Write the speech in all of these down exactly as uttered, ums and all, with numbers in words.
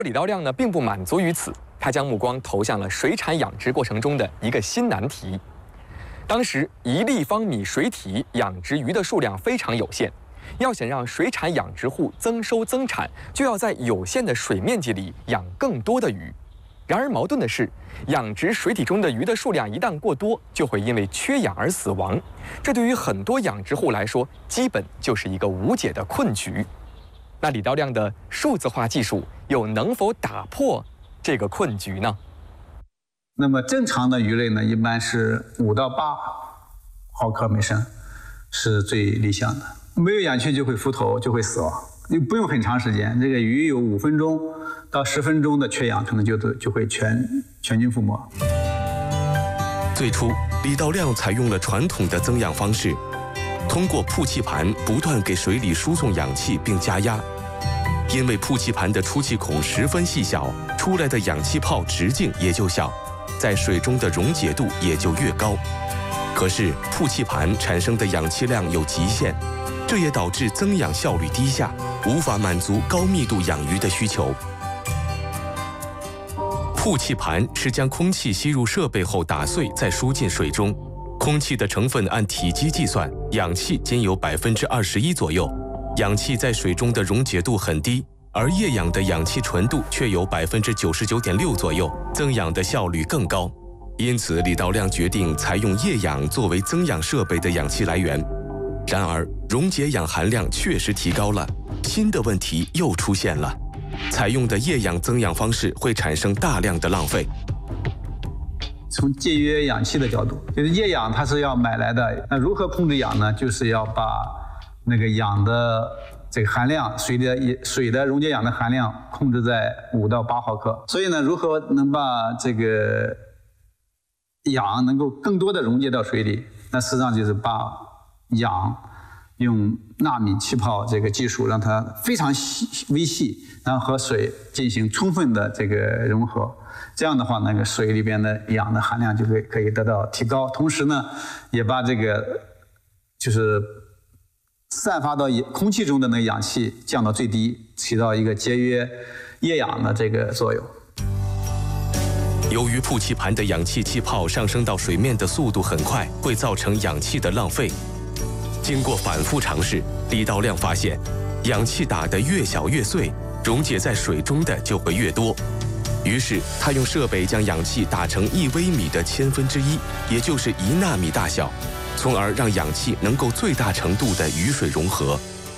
李道亮呢，并不满足于此，他将目光投向了水产养殖过程中的一个新难题。当时一立方米水体养殖鱼的数量非常有限，要想让水产养殖户增收增产，就要在有限的水面积里养更多的鱼。然而矛盾的是，养殖水体中的鱼的数量一旦过多，就会因为缺氧而死亡。这对于很多养殖户来说，基本就是一个无解的困局。那李道亮的数字化技术又能否打破这个困局呢？ 那么正常的鱼类呢，一般是五到八毫克每升是最理想的。没有氧气就会浮头，就会死亡，又不用很长时间。这个鱼有五分钟到十分钟的缺氧，可能就就会全全军覆没。 最初，李道亮采用了传统的增氧方式，通过曝气盘不断给水里输送氧气并加压。因为曝气盘的出气孔十分细小，出来的氧气泡直径也就小，在水中的溶解度也就越高。可是曝气盘产生的氧气量有极限，这也导致增氧效率低下，无法满足高密度养鱼的需求。曝气盘是将空气吸入设备后打碎，再输进水中。空气的成分按体积计算，氧气仅有百分之二十一左右。氧气在水中的溶解度很低，而液氧的氧气纯度却有百分之九十九点六左右，增氧的效率更高。因此，李道亮决定采用液氧作为增氧设备的氧气来源。然而，溶解氧含量确实提高了，新的问题又出现了：采用的液氧增氧方式会产生大量的浪费。 从节约氧气的角度，就是液氧它是要买来的，那如何控制氧呢？就是要把那个氧的这个含量，水的水的溶解氧的含量控制在五到八毫克。所以呢，如何能把这个氧能够更多的溶解到水里？那实际上就是把氧用纳米气泡这个技术，让它非常细微细，然后和水进行充分的这个融合。这样的话，那个水里边的氧的含量就会可以得到提高。同时呢，也把这个就是散发到空气中的那个氧气降到最低，起到一个节约液氧的这个作用。 由于曝气盘的氧气气泡上升到水面的速度很快，会造成氧气的浪费。经过反复尝试，李道亮发现，氧气打得越小越碎，溶解在水中的就会越多。于是他用设备将氧气打成一微米的千分之一，也就是一纳米大小，从而让氧气能够最大程度的与水融合。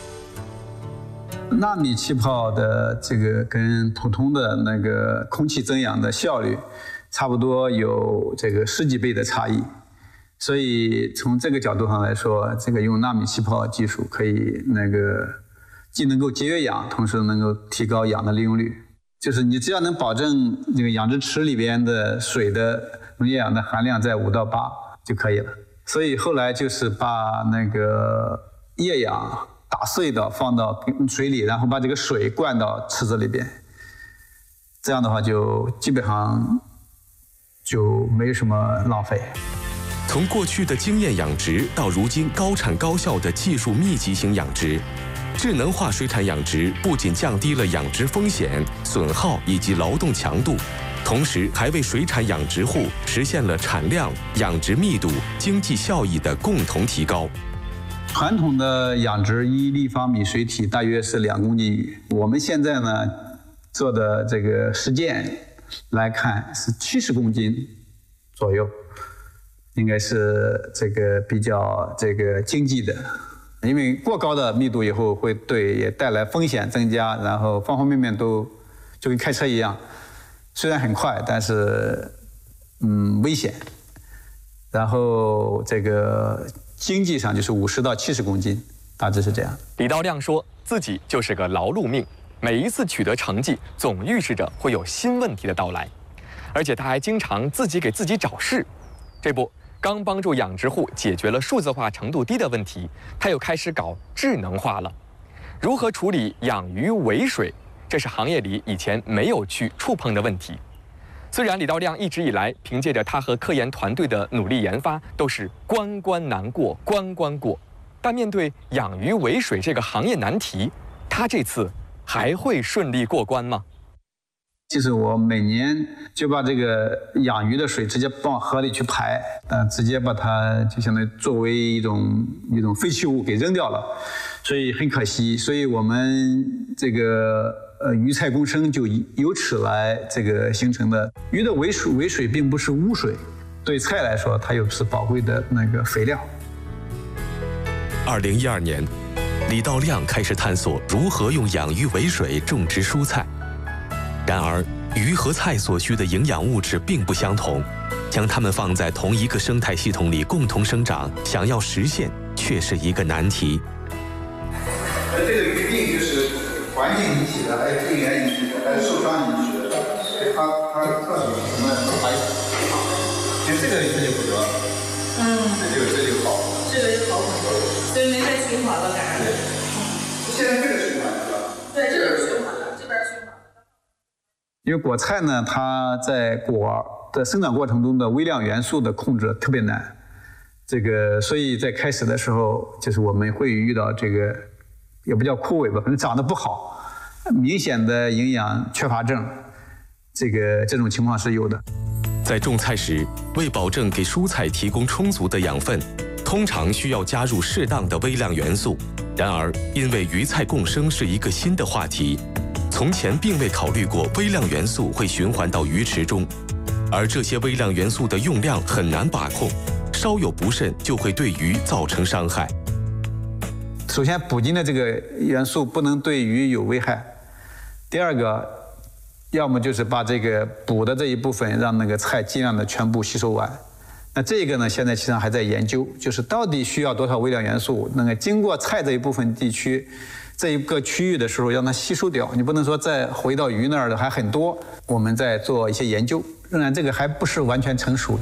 纳米气泡的这个跟普通的那个空气增氧的效率差不多有这个十几倍的差异，所以从这个角度上来说，这个用纳米气泡技术可以那个既能够节约氧，同时能够提高氧的利用率。就是你只要能保证这个养殖池里边的水的溶解氧的含量在五到八就可以了。所以后来就是把那个液氧打碎的放到水里，然后把这个水灌到池子里边，这样的话就基本上就没什么浪费。 从过去的经验养殖到如今高产高效的技术密集型养殖，智能化水产养殖不仅降低了养殖风险、损耗以及劳动强度，同时还为水产养殖户实现了产量、养殖密度、经济效益的共同提高。 传统的养殖一立方米水体大约是两公斤鱼，我们现在呢做的这个实践来看是七十公斤左右，应该是这个比较这个经济的。因为过高的密度以后会对也带来风险增加，然后方方面面都就跟开车一样，虽然很快，但是嗯危险。然后这个经济上就是五十到七十公斤，大致是这样。 李道亮说自己就是个劳碌命，每一次取得成绩，总预示着会有新问题的到来，而且他还经常自己给自己找事。这不，刚帮助养殖户解决了数字化程度低的问题，他又开始搞智能化了。如何处理养鱼尾水，这是行业里以前没有去触碰的问题。虽然李道亮一直以来凭借着他和科研团队的努力研发，都是关关难过关关过，但面对养鱼尾水这个行业难题，他这次还会顺利过关吗？ 就是我每年就把这个养鱼的水直接往河里去排，呃，直接把它就相当于作为一种一种废弃物给扔掉了，所以很可惜。所以我们这个呃鱼菜共生就由此来这个形成的。鱼的尾水尾水并不是污水，对菜来说它又是宝贵的那个肥料。 二零一二年，李道亮开始探索如何用养鱼为水种植蔬菜。然而，鱼和菜所需的营养物质并不相同，将它们放在同一个生态系统里共同生长，想要实现却是一个难题。 而这个鱼病就是环境引起的，还是病原引起的，还是受伤引起的，它它到底什么还像这个这就不得，嗯，这就这就好， 这个就好很多，所以没再循环了，感觉。 对，现在这个循环是吧？ 对，这个是循环的，这边循环。 因为果菜呢，它在果的生长过程中的微量元素的控制特别难，这个所以在开始的时候，就是我们会遇到这个也不叫枯萎吧，反正长得不好，明显的营养缺乏症，这个这种情况是有的。 在种菜时，为保证给蔬菜提供充足的养分，通常需要加入适当的微量元素。然而，因为鱼菜共生是一个新的话题，从前并未考虑过微量元素会循环到鱼池中，而这些微量元素的用量很难把控，稍有不慎就会对鱼造成伤害。 首先，补进的这个元素不能对鱼有危害。第二个，要么就是把这个补的这一部分让那个菜尽量的全部吸收完。那这个呢，现在其实上还在研究，就是到底需要多少微量元素，那个经过菜这一部分地区这一个区域的时候让它吸收掉，你不能说再回到鱼那儿的还很多。我们在做一些研究，仍然这个还不是完全成熟。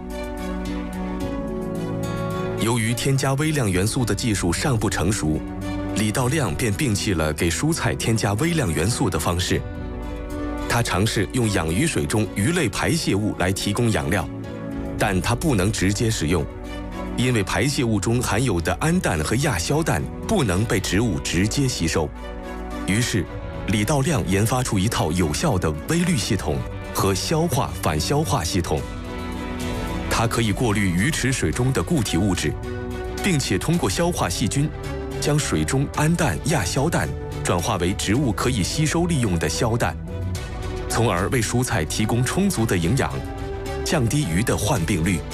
由于添加微量元素的技术尚不成熟，李道亮便摒弃了给蔬菜添加微量元素的方式。他尝试用养鱼水中鱼类排泄物来提供养料，但它不能直接使用，因为排泄物中含有的氨氮和亚硝氮不能被植物直接吸收。于是，李道亮研发出一套有效的微滤系统和消化反消化系统。它可以过滤鱼池水中的固体物质，并且通过消化细菌，将水中氨氮、亚硝氮转化为植物可以吸收利用的硝氮，从而为蔬菜提供充足的营养，降低鱼的患病率。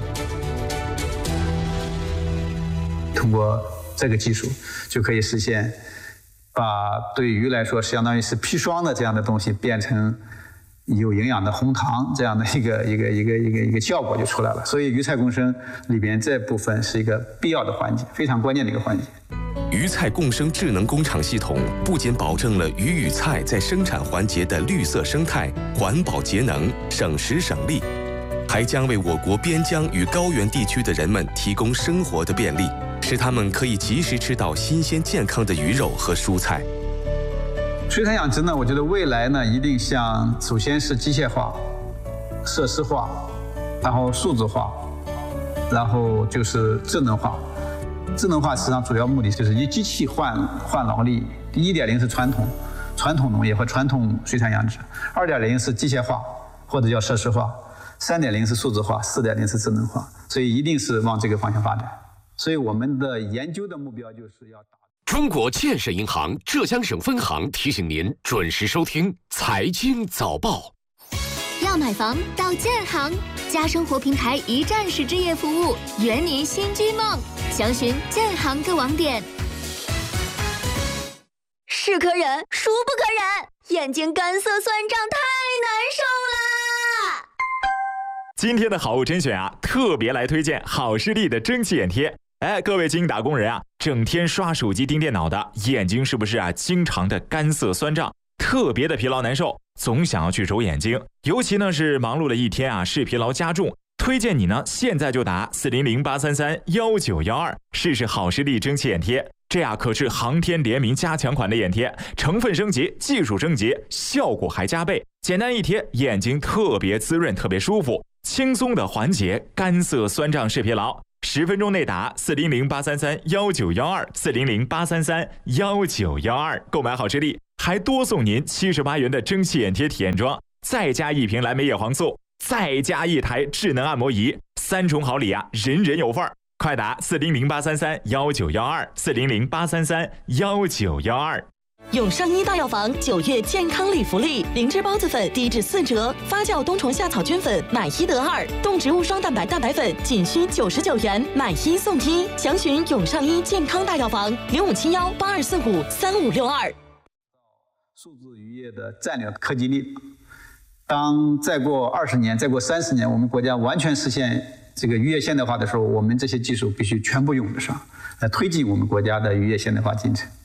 通过这个技术，就可以实现把对鱼来说相当于是砒霜的这样的东西变成有营养的红糖，这样的一个一个一个一个一个效果就出来了。所以鱼菜共生里边这部分是一个必要的环节，非常关键的一个环节。 鱼菜共生智能工厂系统不仅保证了鱼与菜在生产环节的绿色生态、环保节能、省时省力，还将为我国边疆与高原地区的人们提供生活的便利，使他们可以及时吃到新鲜健康的鱼肉和蔬菜。 水产养殖呢，我觉得未来呢，一定像首先是机械化、设施化，然后数字化，然后就是智能化。智能化实际上主要目的就是以机器换换劳力。一点零是传统传统农业和传统水产养殖，二点零是机械化或者叫设施化，三点零是数字化，四点零是智能化。所以一定是往这个方向发展。所以我们的研究的目标就是要达。 中国建设银行浙江省分行提醒您准时收听财经早报。 要买房到建行，家生活平台一站式置业服务，圆您新居梦。详询建行各网点。 是可忍，孰不可忍？眼睛干涩酸胀，太难受啦！ 今天的好物甄选啊，特别来推荐好视力的蒸汽眼贴。哎，各位精英打工人啊，整天刷手机盯电脑的眼睛是不是啊经常的干涩酸胀，特别的疲劳难受，总想要去揉眼睛？尤其呢是忙碌了一天啊，视疲劳加重，推荐你呢现在就打四零零八三三幺九幺二试试好视力蒸汽眼贴。这呀可是航天联名加强款的眼贴，成分升级，技术升级，效果还加倍。简单一贴，眼睛特别滋润，特别舒服，轻松的缓解干涩酸胀视疲劳。十分钟内打四零零八三三幺九幺二四零零八三三幺九幺二购买好视力， 还多送您七十八元的蒸汽眼贴体验装，再加一瓶蓝莓叶黄素，再加一台智能按摩仪，三重好礼啊，人人有份儿！快打四零零八三三幺九幺二，四零零八三三幺九幺二。 永上医大药房九月健康礼福利，灵芝孢子粉低至四折，发酵冬虫夏草菌粉买一得二，动植物双蛋白蛋白粉仅需九十九元，买一送一。详询永上医健康大药房零五七幺八二四五三五六二。 数字渔业的战略科技力，当再过二十年、再过三十年，我们国家完全实现这个渔业现代化的时候，我们这些技术必须全部用得上，来推进我们国家的渔业现代化进程。